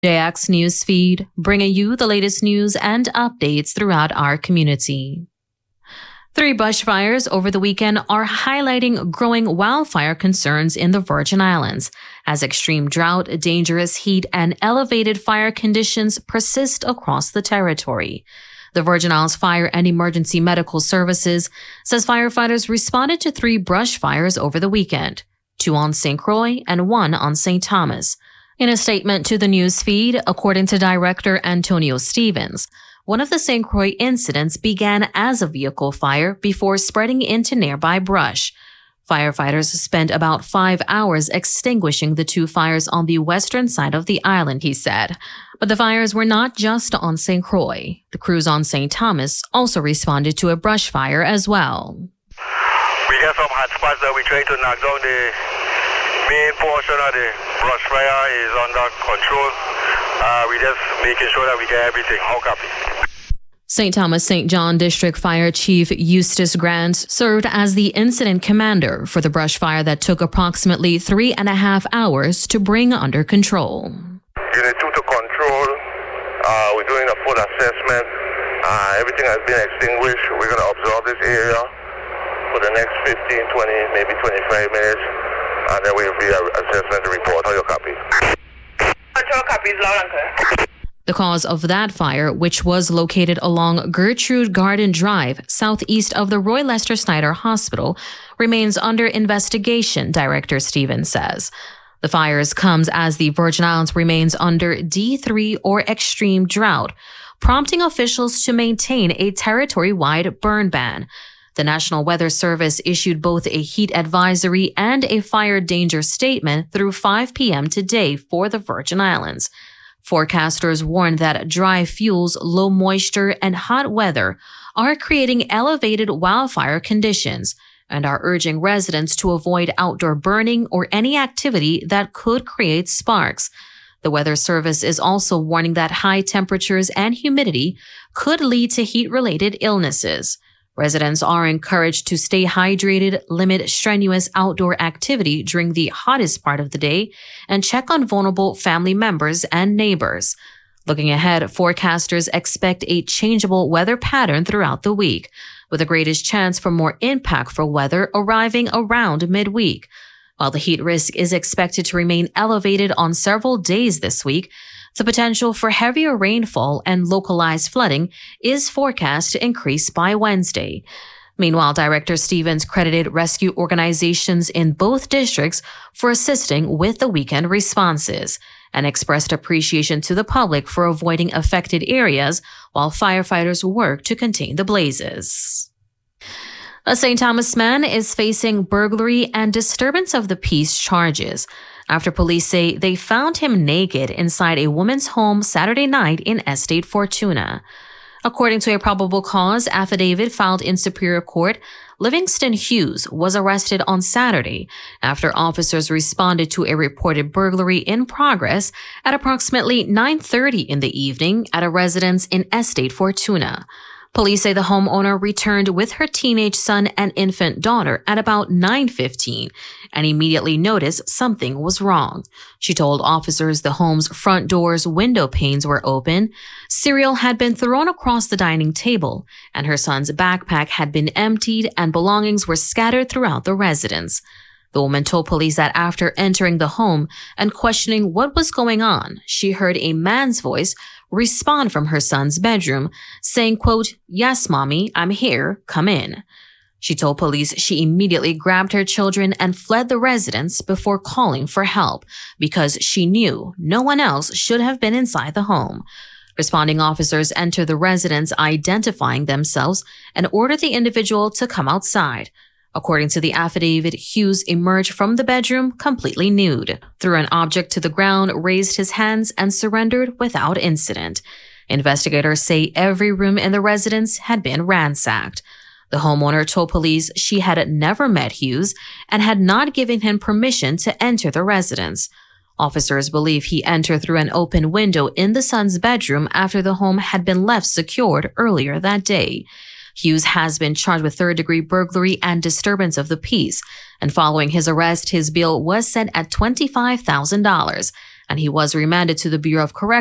JX News Feed, bringing you the latest news and updates throughout our community. 3 bushfires over the weekend are highlighting growing wildfire concerns in the Virgin Islands as extreme drought, dangerous heat, and elevated fire conditions persist across the territory. The Virgin Islands Fire and Emergency Medical Services says firefighters responded to 3 brush fires over the weekend, 2 on St. Croix and 1 on St. Thomas. In a statement to the news feed, according to Director Antonio Stevens, one of the St. Croix incidents began as a vehicle fire before spreading into nearby brush. Firefighters spent about 5 hours extinguishing the 2 fires on the western side of the island, he said. But the fires were not just on St. Croix. The crews on St. Thomas also responded to a brush fire as well. We have some hot spots that we try to knock down. The main portion of the brush fire is under control. We just making sure that we get everything. How copy? St. Thomas St. John District Fire Chief Eustace Grant served as the incident commander for the brush fire that took approximately 3.5 hours to bring under control. Unit 2 to control. We're doing a full assessment. Everything has been extinguished. We're going to observe this area for the next 15, 20, maybe 25 minutes. And then we'll be an assessment report. How you copy? The cause of that fire, which was located along Gertrude Garden Drive, southeast of the Roy Lester Snyder Hospital, remains under investigation, Director Stevens says. The fires comes as the Virgin Islands remains under D3 or extreme drought, prompting officials to maintain a territory-wide burn ban. The National Weather Service issued both a heat advisory and a fire danger statement through 5 p.m. today for the Virgin Islands. Forecasters warn that dry fuels, low moisture, and hot weather are creating elevated wildfire conditions and are urging residents to avoid outdoor burning or any activity that could create sparks. The Weather Service is also warning that high temperatures and humidity could lead to heat-related illnesses. Residents are encouraged to stay hydrated, limit strenuous outdoor activity during the hottest part of the day, and check on vulnerable family members and neighbors. Looking ahead, forecasters expect a changeable weather pattern throughout the week, with the greatest chance for more impactful weather arriving around midweek. While the heat risk is expected to remain elevated on several days this week, the potential for heavier rainfall and localized flooding is forecast to increase by Wednesday. Meanwhile, Director Stevens credited rescue organizations in both districts for assisting with the weekend responses and expressed appreciation to the public for avoiding affected areas while firefighters work to contain the blazes. A St. Thomas man is facing burglary and disturbance of the peace charges after police say they found him naked inside a woman's home Saturday night in Estate Fortuna. According to a probable cause affidavit filed in Superior Court, Livingston Hughes was arrested on Saturday after officers responded to a reported burglary in progress at approximately 9:30 in the evening at a residence in Estate Fortuna. Police say the homeowner returned with her teenage son and infant daughter at about 9:15 and immediately noticed something was wrong. She told officers the home's front door's window panes were open, cereal had been thrown across the dining table, and her son's backpack had been emptied and belongings were scattered throughout the residence. The woman told police that after entering the home and questioning what was going on, she heard a man's voice respond from her son's bedroom, saying, quote, "Yes, mommy, I'm here. Come in." She told police she immediately grabbed her children and fled the residence before calling for help because she knew no one else should have been inside the home. Responding officers entered the residence identifying themselves and ordered the individual to come outside. According to the affidavit, Hughes emerged from the bedroom completely nude, threw an object to the ground, raised his hands, and surrendered without incident. Investigators say every room in the residence had been ransacked. The homeowner told police she had never met Hughes and had not given him permission to enter the residence. Officers believe he entered through an open window in the son's bedroom after the home had been left secured earlier that day. Hughes has been charged with third-degree burglary and disturbance of the peace, and following his arrest, his bail was set at $25,000, and he was remanded to the Bureau of Corrections